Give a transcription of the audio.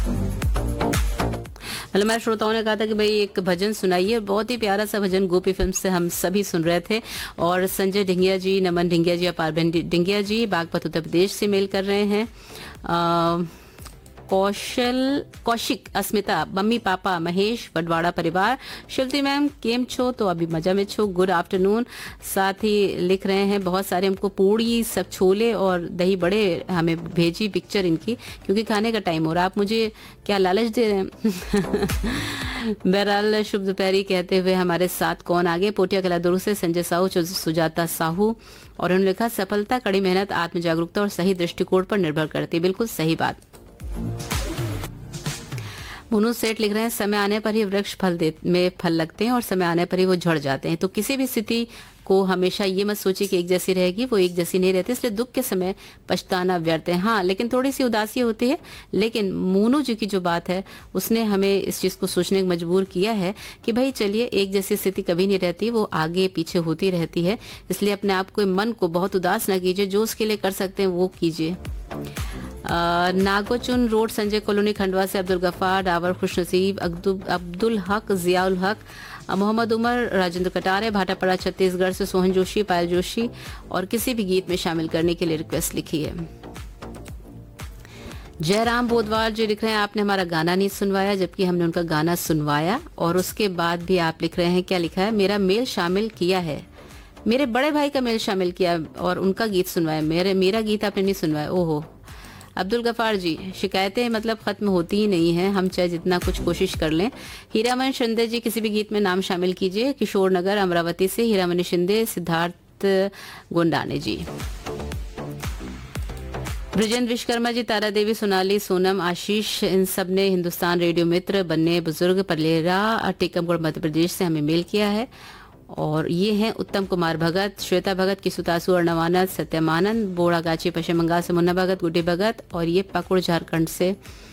मतलब हमारे श्रोताओं ने कहा था कि भाई एक भजन सुनाइए, बहुत ही प्यारा सा भजन गोपी फिल्म से हम सभी सुन रहे थे। और संजय ढिंगिया जी, नमन ढिंगिया जी, अपारबेन ढिंगिया जी बागपत उत्तर प्रदेश से मेल कर रहे हैं। कौशिक, अस्मिता, मम्मी पापा, महेश, बडवाड़ा परिवार, शिल्पी मैम केम छो, तो अभी मजा में छो, गुड आफ्टरनून। साथ ही लिख रहे हैं बहुत सारे हमको पूड़ी, सब छोले और दही बड़े हमें भेजी पिक्चर इनकी, क्योंकि खाने का टाइम हो रहा है। आप मुझे क्या लालच दे रहे हैं? बहरहाल शुभ दोपहरी कहते हुए हमारे साथ कौन आगे, पोटिया कला दुर्ग से संजय साहू, सुजाता साहू, और उन्होंने लिखा सफलता कड़ी मेहनत, आत्म जागरूकता और सही दृष्टिकोण पर निर्भर करती है। बिल्कुल सही बात। मोनू सेठ लिख रहे हैं समय आने पर ही वृक्ष फल लगते हैं और समय आने पर ही वो झड़ जाते हैं। तो किसी भी स्थिति को हमेशा ये मत सोचिए कि एक जैसी रहेगी, वो एक जैसी नहीं रहती, इसलिए दुख के समय पछताना व्यर्थ है। हाँ, लेकिन थोड़ी सी उदासी होती है। लेकिन मोनू जी की जो बात है उसने हमें इस चीज को सोचने को मजबूर किया है कि भाई चलिए, एक जैसी स्थिति कभी नहीं रहती, वो आगे पीछे होती रहती है। इसलिए अपने आप को, मन को बहुत उदास न कीजिए, जो उसके लिए कर सकते हैं वो कीजिए। नागोचुन रोड, संजय कॉलोनी, खंडवा से अब्दुल गफार, डावर, खुश नसीब, अब्दुल हक, जियाउल हक, मोहम्मद उमर, राजेंद्र कटारे, भाटापड़ा छत्तीसगढ़ से सोहन जोशी, पायल जोशी, और किसी भी गीत में शामिल करने के लिए रिक्वेस्ट लिखी है। जयराम बोधवाल जी लिख रहे हैं आपने हमारा गाना नहीं सुनवाया, जबकि हमने उनका गाना सुनवाया, और उसके बाद भी आप लिख रहे हैं, क्या लिखा है, मेरा मेल शामिल किया है, मेरे बड़े भाई का मेल शामिल किया और उनका गीत सुनवाया, मेरा गीत आपने नहीं सुनवाया। ओहो अब्दुल गफार जी, शिकायतें मतलब खत्म होती ही नहीं है, हम चाहे जितना कुछ कोशिश कर लें। हीरामन शिंदे जी, किसी भी गीत में नाम शामिल कीजिए। किशोर नगर अमरावती से हीरामणि शिंदे, सिद्धार्थ गुंडाने जी, ब्रिजेंद्र विश्वकर्मा जी, तारा देवी, सोनाली, सोनम, आशीष, इन सब ने हिंदुस्तान रेडियो मित्र, बन्ने बुजुर्ग, परलेरा, टीकमगढ़ मध्य प्रदेश से हमें मेल किया है। और ये हैं उत्तम कुमार भगत, श्वेता भगत, किसुतासु, अर्णवानंद, सत्यमानंद, बोड़ागाची पश्चिम बंगाल से मुन्ना भगत, गुड्डी भगत, और ये पाकुड़ झारखंड से